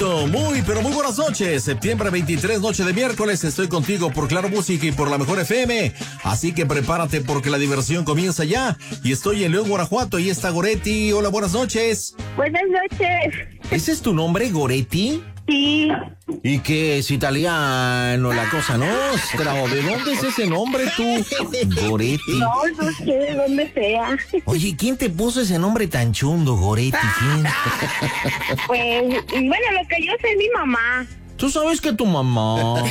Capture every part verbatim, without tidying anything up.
Perfecto, muy, pero muy buenas noches. Septiembre veintitrés, noche de miércoles. Estoy contigo por Claro Música y por la Mejor F M. Así que prepárate porque la diversión comienza ya. Y estoy en León, Guanajuato. Y está Goretti. Hola, buenas noches. Buenas noches. ¿Ese es tu nombre, Goretti? Sí. ¿Y qué es italiano la cosa nostra? ¿O de dónde es ese nombre tú, Goretti? No, no sé de dónde sea. Oye, ¿quién te puso ese nombre tan chundo, Goretti? ¿Quién? Pues, bueno, lo que yo sé es mi mamá. ¿Tú sabes que tu mamá?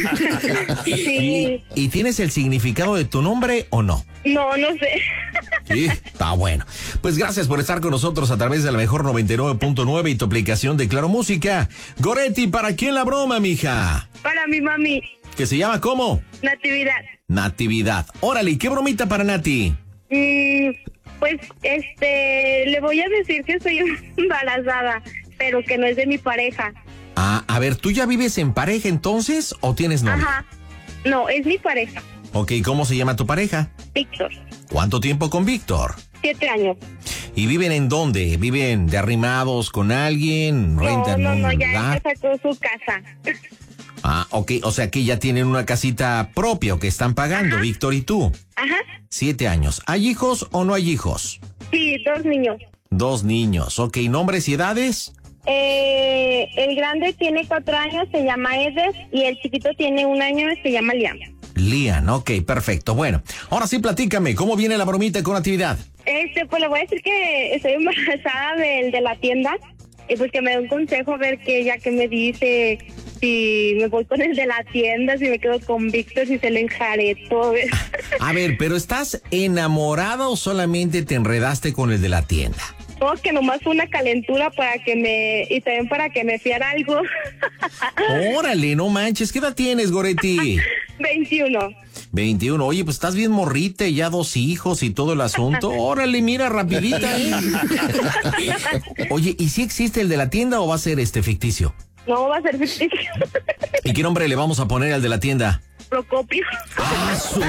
Sí. ¿Y, ¿Y tienes el significado de tu nombre o no? No, no sé. Sí, está bueno. Pues gracias por estar con nosotros a través de la Mejor noventa y nueve punto nueve y tu aplicación de Claro Música. Goretti, ¿para quién la broma, mija? Para mi mami. ¿Que se llama cómo? Natividad. Natividad. Órale, ¿qué bromita para Nati? Mm, pues, este, le voy a decir que estoy embarazada, pero que no es de mi pareja. Ah, a ver, ¿tú ya vives en pareja entonces o tienes novio? Ajá. No, es mi pareja. Ok, ¿cómo se llama tu pareja? Víctor. ¿Cuánto tiempo con Víctor? Siete años. ¿Y viven en dónde? ¿Viven de arrimados con alguien? No, ¿Rentan no, un no, ya lugar? ella sacó su casa. Ah, ok, o sea que ya tienen una casita propia o que están pagando, Ajá. Víctor y tú. Ajá. Siete años. ¿Hay hijos o no hay hijos? Sí, dos niños. Dos niños. Ok, ¿nombres y edades? Eh, el grande tiene cuatro años, se llama Eder, y el chiquito tiene un año, se llama Liam. Lian, ok, perfecto. Bueno, ahora sí platícame, ¿cómo viene la bromita con Natividad? Este, pues le voy a decir que estoy embarazada del de la tienda, y pues que me dé un consejo a ver que ella que me dice si me voy con el de la tienda, si me quedo con Víctor, si se le enjareto. A ver, ¿pero estás enamorada o solamente te enredaste con el de la tienda? No, que nomás fue una calentura para que me, y también para que me fiara algo. Órale, no manches, ¿qué edad tienes, Goretti? veintiuno. veintiuno, oye, pues estás bien morrita, y ya dos hijos y todo el asunto. Órale, mira, rapidita, ¿eh? Oye, ¿y si existe el de la tienda o va a ser este ficticio? No, va a ser ficticio. ¿Y qué nombre le vamos a poner al de la tienda? Procopio. ¡Ah, su!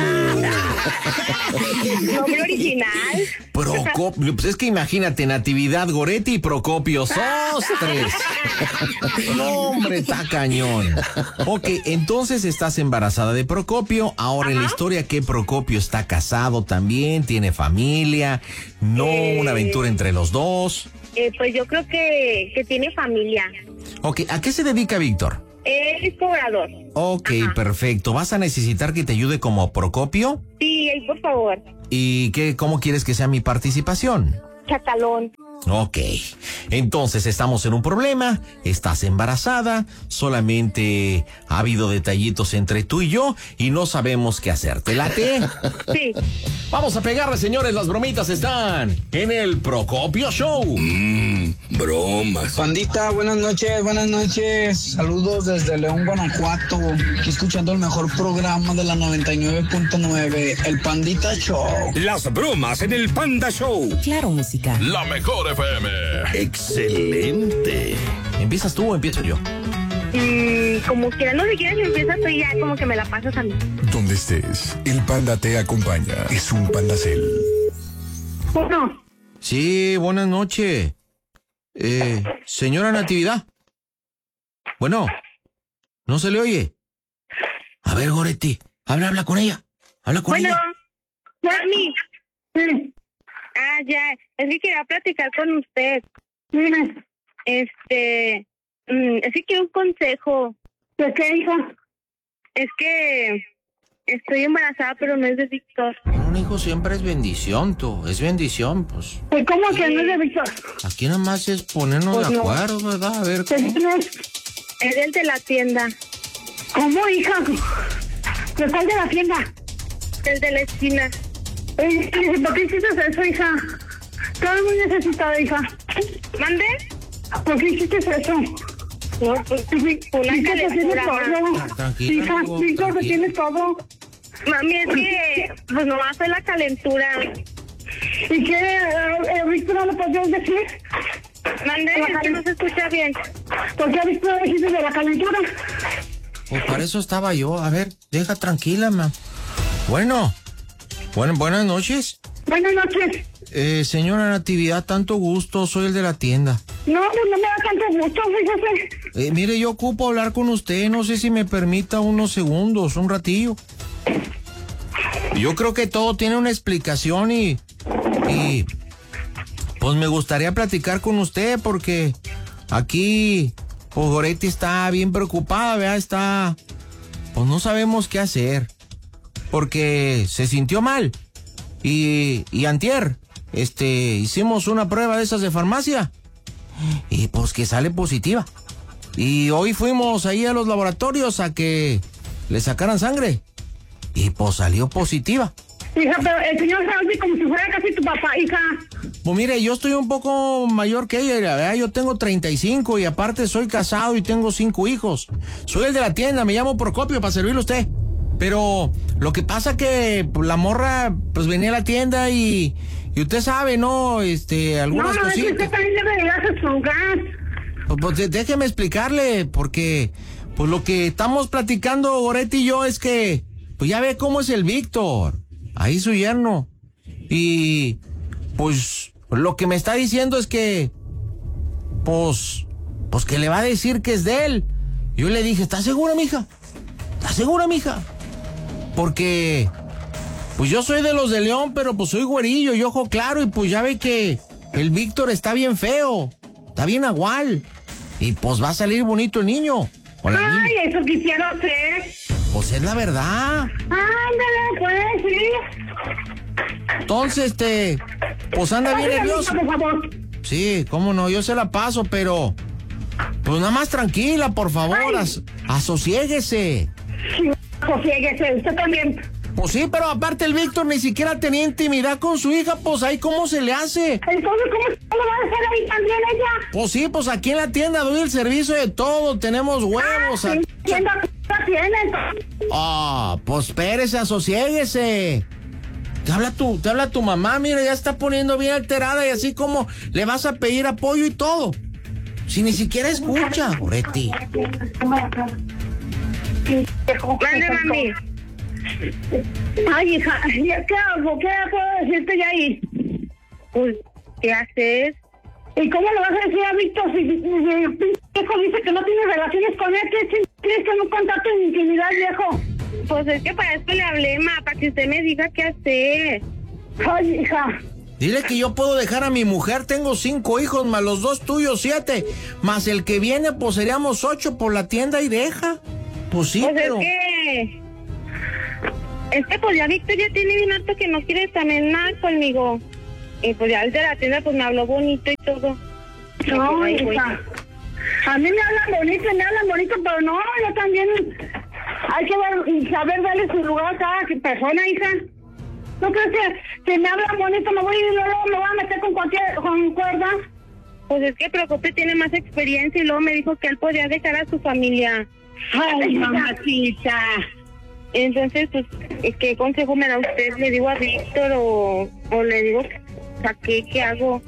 Nombre original. Procopio, pues es que imagínate, Natividad, Goretti y Procopio, ¡sostres! No, hombre, está cañón. Ok, entonces estás embarazada de Procopio. Ahora, ajá, en la historia que Procopio está casado también, tiene familia, no eh, una aventura entre los dos. Eh, pues yo creo que, que tiene familia. Ok, ¿a qué se dedica Víctor? Él es cobrador. Ok, ajá, perfecto. ¿Vas a necesitar que te ayude como Procopio? Sí, ahí por favor. ¿Y qué, cómo quieres que sea mi participación? Chacalón. Ok, entonces estamos en un problema, estás embarazada, solamente ha habido detallitos entre tú y yo y no sabemos qué hacer. ¿Te late? Sí. Vamos a pegarle, señores, las bromitas están en el Procopio Show. Mmm, bromas. Pandita, buenas noches, buenas noches. Saludos desde León, Guanajuato. Aquí escuchando el mejor programa de la noventa y nueve punto nueve, el Pandita Show. Las bromas en el Panda Show. Claro Música. La Mejor F M. Excelente. ¿Empiezas tú o empiezo yo? Mm, como quiera, no, si quieres empiezas tú y ya como que me la pasas a mí. Donde estés, el Panda te acompaña. Es un Pandacel. Uno. Sí, buenas noches. Eh, señora Natividad. Bueno, ¿no se le oye? A ver, Goretti, habla, habla con ella. Habla con bueno, ella. Mami. Sí. Ah, ya, es que quería platicar con usted. Este, es que quiero un consejo. ¿De qué, hija? Es que estoy embarazada, pero no es de Víctor. Un hijo siempre es bendición, tú. Es bendición, pues. ¿Cómo que no es de Víctor? Aquí nada más es ponernos pues de no. acuerdo, ¿verdad? A ver, ¿cómo? Es el de la tienda. ¿Cómo, hija? ¿De cuál de la tienda? El de la esquina. ¿Por qué hiciste eso, hija? Todo muy necesitado, hija. ¿Mande? ¿Por qué hiciste eso? No, pues una calentura. Tranquila, hija, amigo, Víctor, que tranquila. tienes todo. Mami, es que pues nomás fue la calentura. ¿Y qué, eh, Víctor, no lo podías decir? ¿Mande? Es que no se escucha bien. ¿Por qué a Víctor lo dijiste de la calentura? Pues para eso estaba yo. A ver, deja tranquila, ma. Bueno, bueno, buenas noches. Buenas noches. Eh, señora Natividad, tanto gusto, soy el de la tienda. No, pues no me da tanto gusto, fíjese. Eh, mire, yo ocupo hablar con usted, no sé si me permita unos segundos, un ratillo. Yo creo que todo tiene una explicación y... y pues me gustaría platicar con usted porque aquí, pues Goretti está bien preocupada, ¿verdad? Está... pues no sabemos qué hacer. Porque se sintió mal. Y, y antier, este, hicimos una prueba de esas de farmacia. Y pues que sale positiva. Y hoy fuimos ahí a los laboratorios a que le sacaran sangre. Y pues salió positiva. Hija, pero el señor se oye como si fuera casi tu papá, hija. Pues mire, yo estoy un poco mayor que ella, ¿verdad? Yo tengo treinta y cinco y aparte soy casado y tengo cinco hijos. Soy el de la tienda, me llamo Procopio para servirle a usted. Pero lo que pasa que pues, la morra pues venía a la tienda y, y usted sabe, ¿no? Este, algunas no, no, cositas. No, es que usted también debe de darse su gas. Pues, pues déjeme explicarle, porque pues lo que estamos platicando Goretti y yo es que pues ya ve cómo es el Víctor, ahí su yerno. Y pues lo que me está diciendo es que pues pues que le va a decir que es de él. Yo le dije, ¿estás segura, mija? ¿Estás segura, mija? Porque pues yo soy de los de León, pero pues soy güerillo y ojo claro, y pues ya ve que el Víctor está bien feo, está bien agual, y pues va a salir bonito el niño. Ay, niña. Eso quisiera hacer. Pues es la verdad. Ándale, pues, sí. Entonces, este, pues anda bien nervioso. Por favor. Sí, cómo no, yo se la paso, pero pues nada más tranquila, por favor, as, asosiéguese. Sí, asosiéguese, usted también. Pues sí, pero aparte el Víctor ni siquiera tenía intimidad con su hija, pues ahí cómo se le hace. Entonces, ¿cómo lo va a hacer ahí también ella? Pues sí, pues aquí en la tienda doy el servicio de todo, tenemos huevos. Ah, ¿sí? ¿Tienda tiene? Ah, pues espérese, asosiéguese. Te habla tu, te habla tu mamá, mira, ya está poniendo bien alterada y así como le vas a pedir apoyo y todo. Si ni siquiera escucha, Goretti. Vale, mami. Ay, hija, ¿qué hago? ¿Qué puedo decirte ya ahí? Pues, ¿qué haces? ¿Y cómo le vas a decir a Víctor si el viejo dice que no tiene relaciones con él? ¿Qué tienes que no contar tu intimidad, viejo? Pues es que para esto le hablé, ma, para que usted me diga qué hacer. Ay, hija. Dile que yo puedo dejar a mi mujer, tengo cinco hijos, más los dos tuyos, siete. Más el que viene, pues seríamos ocho por la tienda y deja. Pues sí, pues pero... es que... Es que pues ya Víctor ya tiene bien harto que no quiere también nada conmigo. Y pues ya el de la tienda pues me habló bonito y todo. No, hija. A mí me hablan bonito, me hablan bonito, pero no, yo también... Hay que dar, saber darle su lugar a cada persona, hija. ¿No crees que si me hablan bonito me voy y luego me voy a meter con cualquier con cuerda? Pues es que Procopio tiene más experiencia y luego me dijo que él podía dejar a su familia. Ay, mamacita. Entonces, pues, ¿qué consejo me da usted? ¿Le digo a Víctor o, o le digo, ¿a qué, qué hago?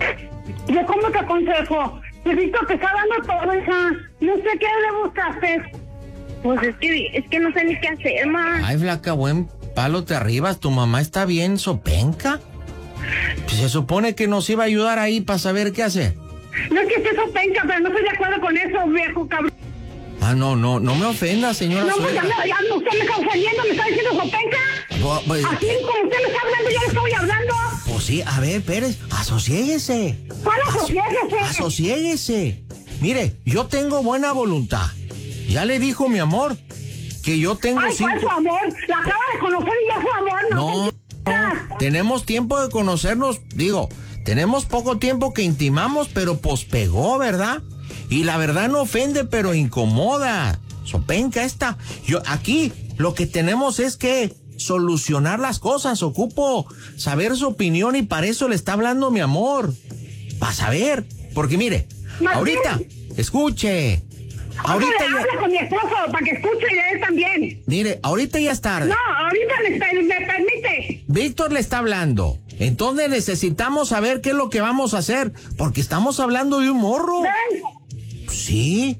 ¿Yo cómo te aconsejo? Si Víctor te está dando todo, hija. No sé qué le buscaste. Pues es que, es que no sé ni qué hacer, ma. Ay, flaca, buen palo te arribas. ¿Tu mamá está bien sopenca? Pues se supone que nos iba a ayudar ahí para saber qué hacer. No es que esté sopenca, pero no estoy de acuerdo con eso, viejo cabrón. Ah, no, no, no me ofenda, señora. No, pues ya, ya usted me está ofendiendo, me está diciendo sopenca. Pues, pues, Así como usted me está hablando, yo le estoy hablando. Pues sí, a ver, Pérez, asosiéguese. ¿Cuál asosiéguese? Asosiéguese. Mire, yo tengo buena voluntad. Ya le dijo mi amor que yo tengo Ay, cinco... ¿cuál su amor? La acaba de conocer y ya su amor, no. No, no, tenemos tiempo de conocernos, digo, tenemos poco tiempo que intimamos, pero pues pegó, ¿verdad? Y la verdad no ofende, pero incomoda. Sopenca esta. Yo, aquí, lo que tenemos es que solucionar las cosas. Ocupo saber su opinión y para eso le está hablando mi amor. Para saber. Porque mire, Martín. ahorita, escuche. Ahorita ya... Habla con mi esposo para que escuche y él también. Mire, ahorita ya es tarde. No, ahorita me, me permite. Víctor le está hablando. Entonces necesitamos saber qué es lo que vamos a hacer. Porque estamos hablando de un morro. ¿Ven? Sí.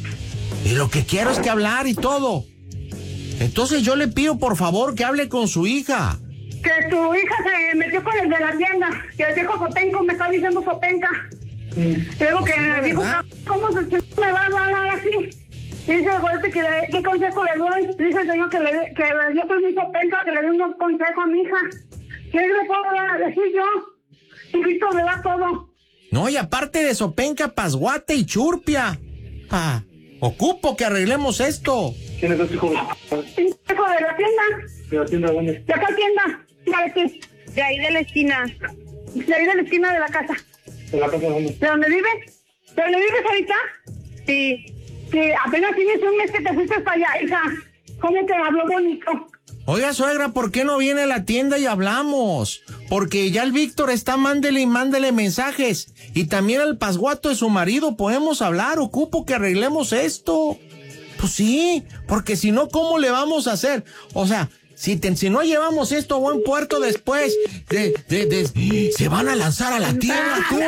Y lo que quiero es que hablar y todo. Entonces yo le pido por favor que hable con su hija. Que tu hija se metió con el de la tienda. Que el viejo Sopenco me está diciendo Sopenca. Luego que me dijo, ¿cómo se me va a hablar así? Dice el golpe que le, ¿qué consejo le doy? Dice el señor que le, que le dio permiso penca, que le dé un consejo a mi hija. ¿Qué le puedo decir yo? Y Cristo me da todo. No, y aparte de Sopenca, Pasguate y Churpia. Ah, ocupo que arreglemos esto. ¿Quién es tu hijo? Hijo de la tienda. ¿De la tienda dónde? ¿De acá tienda? De aquí. De ahí de la esquina. De ahí de la esquina de la casa. ¿De la casa dónde? ¿De dónde vives? ¿De dónde vives ahorita? Sí. Que apenas tienes un mes que te fuiste para allá, hija. ¿Cómo te habló bonito? Oiga, suegra, ¿por qué no viene a la tienda y hablamos? Porque ya el Víctor está, mándele y mándele mensajes. Y también al Pasguato de su marido podemos hablar. Ocupo que arreglemos esto. Pues sí, porque si no, ¿cómo le vamos a hacer? O sea, si, te, si no llevamos esto a buen puerto después, de, de, de, se van a lanzar a la tienda, tú.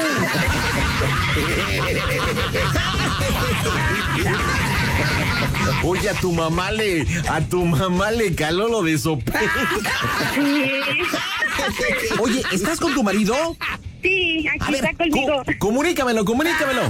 Oye, a tu mamá le, a tu mamá le caló lo de Sopenca. Oye, ¿estás con tu marido? Sí, aquí A ver, está conmigo. co- comunícamelo, comunícamelo.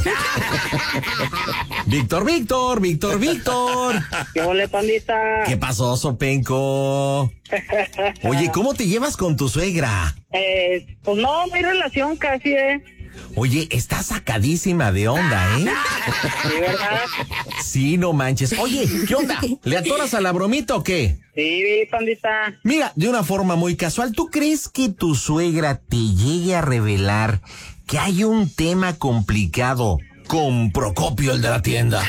Víctor, Víctor, Víctor, Víctor. ¿Qué ole, pandita? ¿Qué pasó, Sopenco? Oye, ¿cómo te llevas con tu suegra? Eh, pues no, no hay relación casi, ¿eh? Oye, está sacadísima de onda, ¿eh? Sí, ¿verdad? Sí, no manches. Oye, ¿qué onda? ¿Le atoras a la bromita o qué? Sí, pandita. Mira, de una forma muy casual, ¿tú crees que tu suegra te llegue a revelar que hay un tema complicado con Procopio, el de la tienda?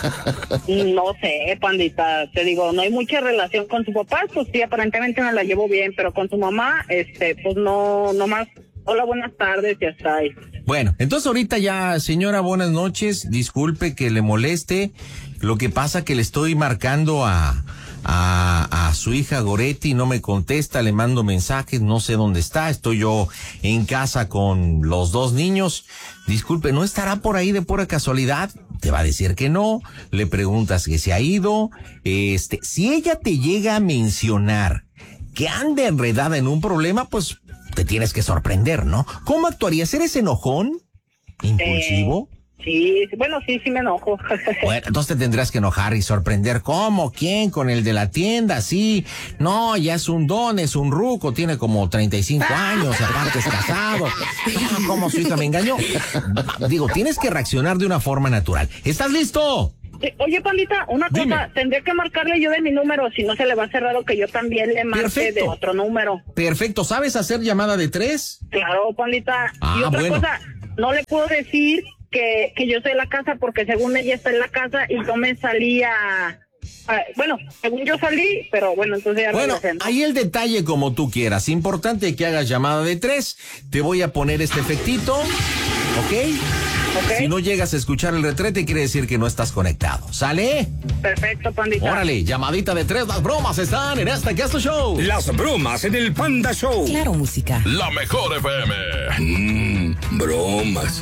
No sé, pandita. Te digo, no hay mucha relación con su papá, pues sí, aparentemente me la llevo bien, pero con su mamá, este, pues no, no más. Hola, buenas tardes, ya está ahí. Bueno, entonces ahorita ya, señora, buenas noches. Disculpe que le moleste. Lo que pasa que le estoy marcando a, a, a su hija Goretti, no me contesta, le mando mensajes, no sé dónde está. Estoy yo en casa con los dos niños. Disculpe, ¿no estará por ahí de pura casualidad? Te va a decir que no. Le preguntas que se ha ido. Este, si ella te llega a mencionar que anda enredada en un problema, pues te tienes que sorprender, ¿no? ¿Cómo actuarías? ¿Eres enojón? ¿Impulsivo? Eh, sí, bueno, sí, sí me enojo. Bueno, entonces te tendrás que enojar y sorprender. ¿Cómo? ¿Quién? ¿Con el de la tienda? Sí. No, ya es un don, es un ruco, tiene como treinta y cinco años, aparte es casado. Ah, ¿cómo su hija me engañó? Digo, tienes que reaccionar de una forma natural. ¿Estás listo? Eh, Oye, pandita, una Dime. cosa, tendré que marcarle yo de mi número, si no se le va a hacer raro que yo también le marque Perfecto. de otro número. Perfecto. ¿Sabes hacer llamada de tres? Claro, pandita. Ah, y otra bueno. cosa, no le puedo decir que, que yo soy la casa porque según ella está en la casa y yo me salí a... a- bueno, según yo salí, pero bueno, entonces ya Bueno, regresé, ¿no? ahí el detalle como tú quieras. Importante que hagas llamada de tres. Te voy a poner este efectito, ¿ok? Ok. Si no llegas a escuchar el retrete, quiere decir que no estás conectado. ¿Sale? Perfecto, pandita. Órale, llamadita de tres. Las bromas están en este Casto Show. Las bromas en el Panda Show. Claro, música. La mejor F M. Mmm, bromas.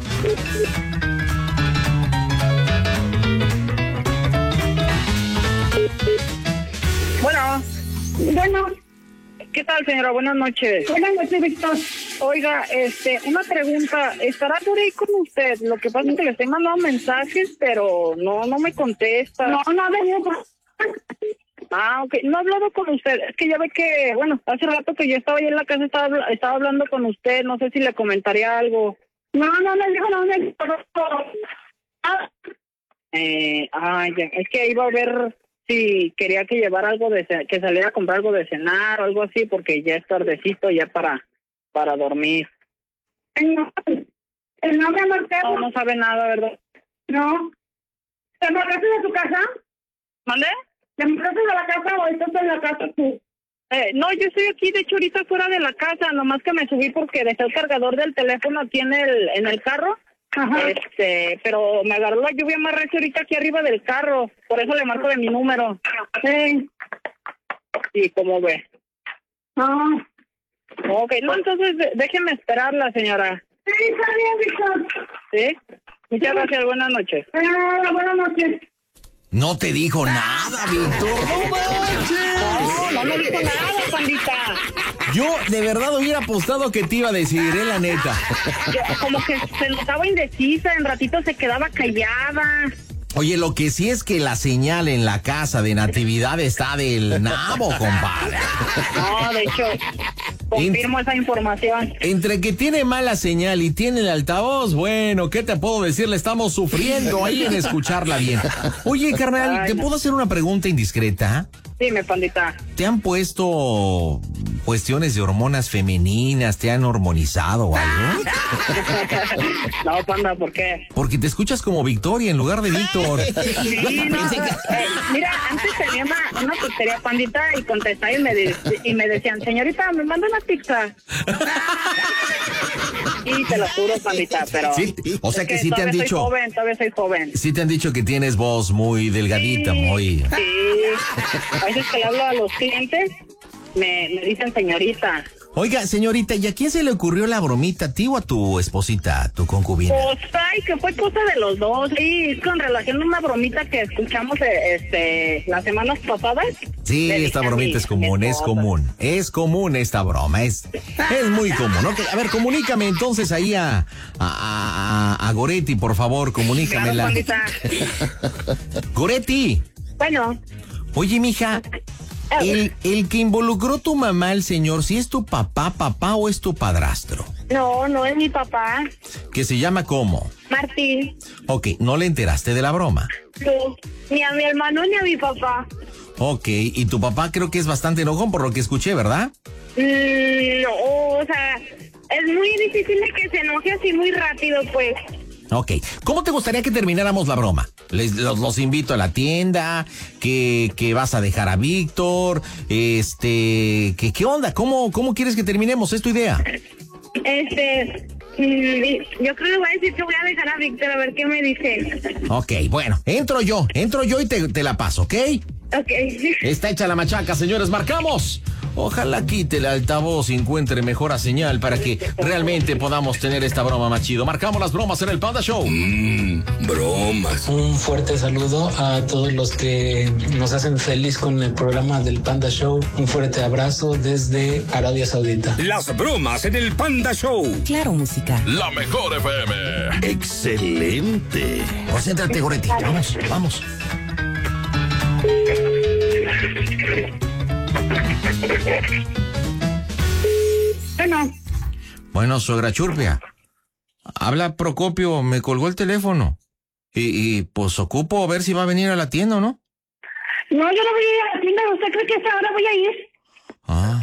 Bueno, Bueno, ¿qué tal, señora? Buenas noches. buenas noches, Víctor. Oiga, este, una pregunta. ¿Estará por ahí con usted? Lo que pasa es que le estoy mandando mensajes, pero no, no me contesta. No, no ha venido por... Ah, ok. No he hablado con usted. Es que ya ve que, bueno, hace rato que yo estaba ahí en la casa, estaba, habla- estaba hablando con usted. No sé si le comentaría algo. No, no me dijo, no me dijo. Ah, Eh, ah, ya. Es que iba a ver si quería que llevara algo de, ce- que saliera a comprar algo de cenar o algo así, porque ya es tardecito ya para, para dormir. no, el nombre No, Marcelo. no sabe nada, ¿verdad? No. ¿Te marcaste de tu casa? ¿Mande? ¿Te marcaste de la casa o estás en la casa tú? Eh, no, yo estoy aquí, de hecho, ahorita fuera de la casa, nomás que me subí porque dejé el cargador del teléfono aquí en el, en el carro. Ajá. Este, pero me agarró la lluvia más recia ahorita aquí arriba del carro, por eso le marco de mi número. Sí. ¿Y cómo ve? No. Ok, no, entonces de- déjeme esperarla, señora. Sí, está bien, Víctor. ¿Sí? Muchas gracias, buenas noches. Ah, buenas noches. No te dijo nada, Víctor. ¡No manches! No, No me dijo nada, pandita. Yo de verdad hubiera apostado que te iba a decir, eh, la neta. Yo, como que se notaba indecisa, en ratito se quedaba callada. Oye, lo que sí es que la señal en la casa de Natividad está del nabo, compadre. No, de hecho, confirmo esa información. Entre que tiene mala señal y tiene el altavoz, bueno, ¿qué te puedo decir? Le estamos sufriendo ahí en escucharla bien. Oye, carnal, ¿te puedo hacer una pregunta indiscreta? Dime, pandita. ¿Te han puesto cuestiones de hormonas femeninas? ¿Te han hormonizado o algo? No, panda, ¿por qué? Porque te escuchas como Victoria en lugar de Víctor. Sí, no, eh, mira, antes tenía una, una pizzería, pandita, y contestaba y me, de, y me decían, señorita, me manda una pizza. Y te lo juro, pandita, pero... Sí, o sea que, que sí te han dicho... Soy joven, todavía soy joven. Sí te han dicho que tienes voz muy delgadita, sí, muy... Sí, a veces que le hablo a los clientes, me, me dicen señorita. Oiga, señorita, ¿y a quién se le ocurrió la bromita, a ti o a tu esposita, a tu concubina? Pues, ay, que fue cosa de los dos, sí, con relación a una bromita que escuchamos este las semanas pasadas. Sí, esta bromita es común, es común, es común esta broma, es, es muy común. Okay, a ver, comunícame entonces ahí a, a, a, a Goretti, por favor, comunícamela. Claro, Goretti. Bueno. Oye, mija, el, el que involucró tu mamá, el señor, ¿si es tu papá, papá o es tu padrastro? No, no es mi papá. ¿Que se llama cómo? Martín. Ok, ¿no le enteraste de la broma? No, ni a mi hermano ni a mi papá. Ok, y tu papá creo que es bastante enojón por lo que escuché, ¿verdad? Mm, no, o sea, es muy difícil de que se enoje así muy rápido, pues. Ok, ¿cómo te gustaría que termináramos la broma? Les, los, los invito a la tienda, que, que vas a dejar a Víctor, este, que, ¿qué onda? ¿Cómo, cómo quieres que terminemos? ¿Es tu idea? Este, mm, yo creo que voy a decir que voy a dejar a Víctor a ver qué me dice. Ok, bueno, entro yo, entro yo y te, te la paso, ¿ok? Ok. Está hecha la machaca, señores, marcamos. Ojalá quite el altavoz y encuentre mejor señal para que realmente podamos tener esta broma más chido. Marcamos las bromas en el Panda Show. Mmm, bromas. Un fuerte saludo a todos los que nos hacen feliz con el programa del Panda Show. Un fuerte abrazo desde Arabia Saudita. Las bromas en el Panda Show. Claro, música. La mejor F M. Excelente. Concéntrate, Goretti. Vamos, vamos. Bueno. Bueno, suegra Churpia. Habla Procopio, me colgó el teléfono. Y, y pues ocupo a ver si va a venir a la tienda o no. No, yo no voy a ir a la tienda. ¿Usted cree que hasta ahora voy a ir? Ah.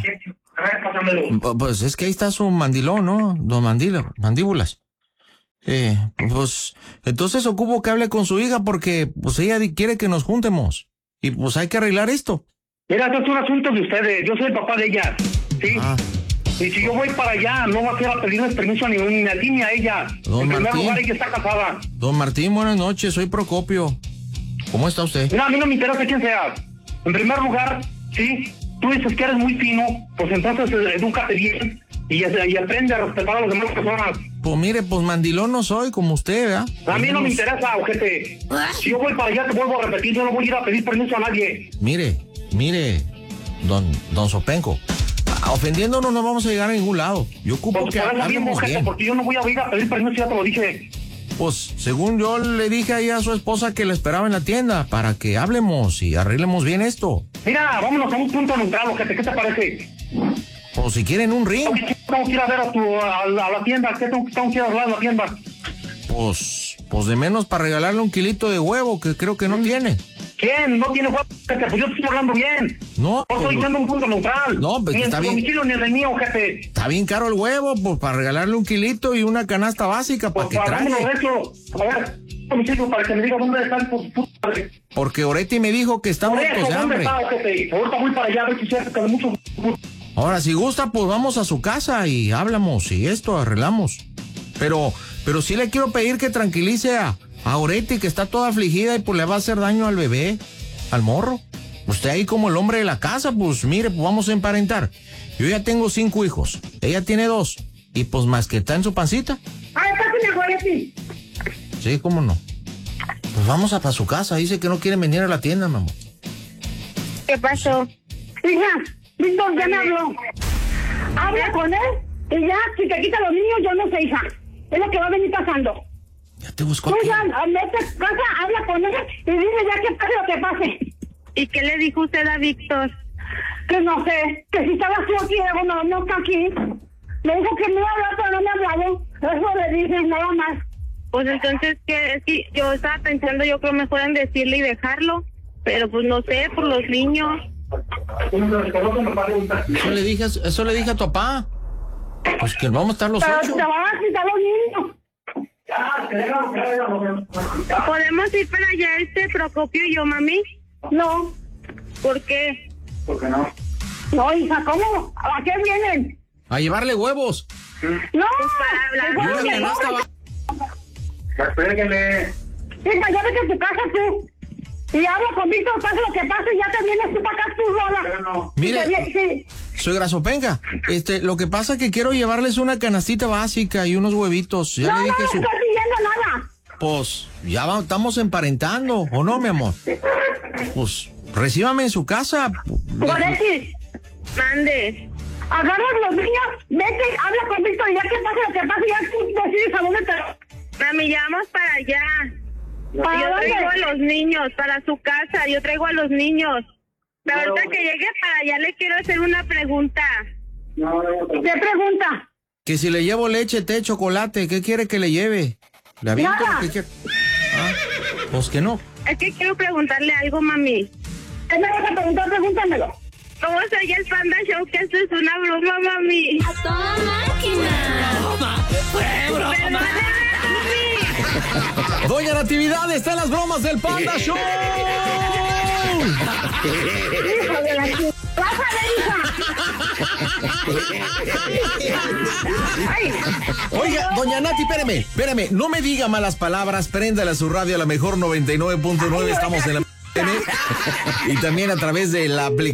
Pues es que ahí está su mandilón, ¿no? Don Mandilo, Mandíbulas. Eh, pues entonces ocupo que hable con su hija porque pues ella quiere que nos juntemos. Y pues hay que arreglar esto. Mira, esto es un asunto de ustedes. Yo soy el papá de ella. ¿Sí? Ah. Y si yo voy para allá, no va a quedar a pedirles permiso ni, ni a ti ni a ella. Don en primer Martín. lugar, ella está casada. Don Martín, buenas noches, soy Procopio. ¿Cómo está usted? Mira, a mí no me interesa quién sea. En primer lugar, sí, tú dices que eres muy fino, pues entonces eh, edúcate bien y, y aprende a respetar a las demás personas. Pues mire, pues mandilón no soy como usted, ¿verdad? A mí no me interesa, ojete. Si yo voy para allá, te vuelvo a repetir, yo no voy a ir a pedir permiso a nadie. Mire, mire, don, don Sopenco, ofendiéndonos no vamos a llegar a ningún lado. Yo ocupo Pues que para eso mismo, hablemos ojete, bien. porque yo no voy a ir a pedir permiso, ya te lo dije. Pues según yo le dije ahí a su esposa que la esperaba en la tienda para que hablemos y arreglemos bien esto. Mira, vámonos a un punto neutral, ojete, ¿qué te parece? O si quieren un ring. Tengo que ir a ver a, tu, a, la, a la tienda, ¿qué tengo, tengo que ir a hablar a la tienda? Pues, pues de menos para regalarle un kilito de huevo que creo que no tiene. ¿Quién? No tiene huevo, pues yo te estoy hablando bien. No. No estoy diciendo un punto neutral. No, pues ni está en tu bien. domicilio ni en el mío, jefe. Está bien caro el huevo, pues para regalarle un kilito y una canasta básica para Pues que trague. hagámonos eso. A ver, domicilio para que me diga dónde están por puta madre. Porque Oretti me dijo que está Por muerto eso, de ¿dónde hambre. está, jefe? Ahorita voy para allá a ver si se hace de mucho. Ahora, si gusta, pues vamos a su casa y hablamos y esto arreglamos. Pero, pero sí le quiero pedir que tranquilice a, a Oretti, que está toda afligida y pues le va a hacer daño al bebé, al morro. Usted ahí como el hombre de la casa, pues mire, pues vamos a emparentar. Yo ya tengo cinco hijos, ella tiene dos, y pues más que está en su pancita. Ay, pásame, Goretti. Sí, cómo no. Pues vamos a para su casa, dice que no quiere venir a la tienda, mamá. ¿Qué pasó? Hija, Víctor ya me habló. Habla con él y ya, si te quita los niños, yo no sé, hija. Es lo que va a venir pasando. Ya te busco Tú aquí. ya, mete a casa, habla con él y dile ya que pase lo que pase. ¿Y qué le dijo usted a Víctor? Que no sé, que si estabas tú aquí, luego no, no está aquí. Me dijo que me iba a hablar, pero no me ha hablado. Eso le dije, nada más. Pues entonces, ¿qué? Es que yo estaba pensando, yo creo mejor en decirle y dejarlo. Pero pues no sé, por los niños. Eso le dije, a- eso le dije a tu papá. Pues que vamos a estar los Pero ocho. te van a quitar los niños. ¿Podemos ir para allá este Procopio y yo, mami? No. ¿Por qué? No, hija, ¿cómo? ¿A qué vienen? A llevarle huevos. No. para hablar. igual Y una que canasta no. va- Pégale. Hija, ya vete a tu casa tú. Y habla con Víctor, pase lo que pase, y ya te vienes tú para acá tú sola. Mire. Y te vie- sí. Suegra Sopenca, este, lo que pasa es que quiero llevarles una canastita básica y unos huevitos. Ya No, le no, dije no su... estoy pidiendo nada. Pues, ya va- estamos emparentando, ¿o no, mi amor? Pues, recíbame en su casa. Goretti, Mande. agarra a los niños, vete, habla con Víctor, y ya que pase lo que pase, ya tú decides a dónde te... Mami, ya vamos para allá. ¿Para Yo dónde? traigo a los niños para su casa, yo traigo a los niños. Pero ahorita que llegue para allá le quiero hacer una pregunta. ¿Qué pregunta? Que si le llevo leche, té, chocolate, ¿qué quiere que le lleve? ¿Le aviento Nada. lo que quiere? Ah, pues que no. Es que quiero preguntarle algo, mami. ¿Qué me vas a preguntar? Pregúntamelo. ¿Cómo se oye el Panda Show? Que esto es una broma, mami. ¡A toda máquina! ¡Broma! ¡Fue broma! Perdóname, Doña Natividad está en las bromas del Panda Show. Hijo de la ch... ¡Vas a ver, hija! Ay. Oiga, doña Nati, espéreme, espéreme, no me diga malas palabras, préndale a su radio a la mejor noventa y nueve punto nueve, estamos en la... Y también a través de la aplicación.